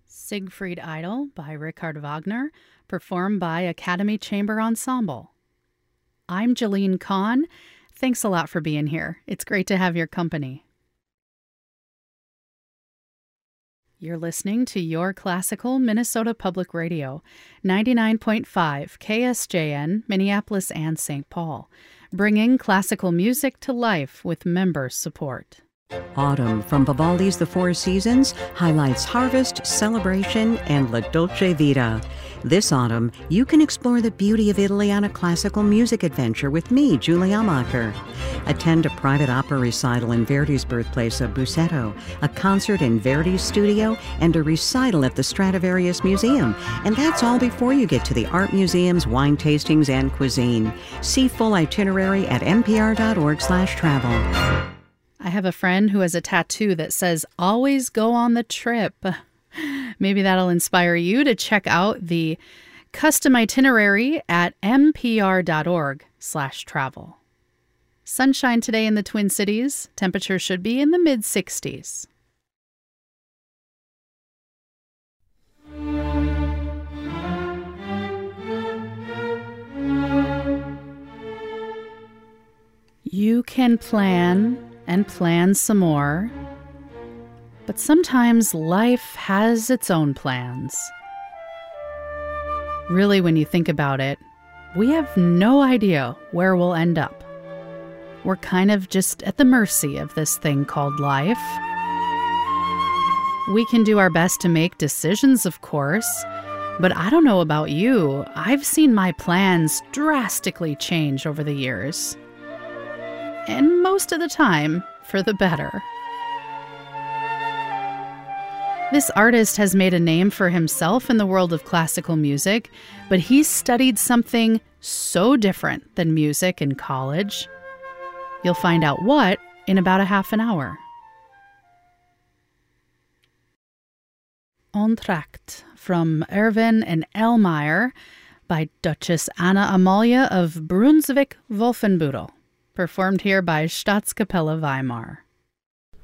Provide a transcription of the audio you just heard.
Siegfried Idol by Richard Wagner, performed by Academy Chamber Ensemble. I'm Jalene Kahn. Thanks a lot for being here. It's great to have your company. You're listening to Your Classical Minnesota Public Radio, 99.5 KSJN, Minneapolis and St. Paul, bringing classical music to life with member support. Autumn from Vivaldi's The Four Seasons highlights harvest, celebration, and La Dolce Vita. This autumn, you can explore the beauty of Italy on a classical music adventure with me, Julie Amacher. Attend a private opera recital in Verdi's birthplace of Busseto, a concert in Verdi's studio, and a recital at the Stradivarius Museum. And that's all before you get to the art museums, wine tastings, and cuisine. See full itinerary at npr.org/travel. I have a friend who has a tattoo that says, "Always go on the trip." Maybe that'll inspire you to check out the custom itinerary at npr.org/travel. Sunshine today in the Twin Cities. Temperature should be in the mid-60s. You can plan and plan some more, but sometimes life has its own plans. Really, when you think about it, we have no idea where we'll end up. We're kind of just at the mercy of this thing called life. We can do our best to make decisions, of course, but I don't know about you. I've seen my plans drastically change over the years. And most of the time, for the better. This artist has made a name for himself in the world of classical music, but he's studied something so different than music in college. You'll find out what in about a half an hour. Entr'acte from Erwin and Elmire by Duchess Anna Amalia of Brunswick-Wolfenbüttel, performed here by Staatskapelle Weimar.